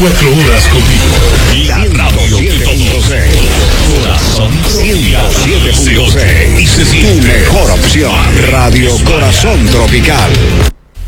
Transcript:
24 horas contigo. La radio 107.6. Corazón 107.6. Y se siente tu mejor opción. Radio Corazón Tropical.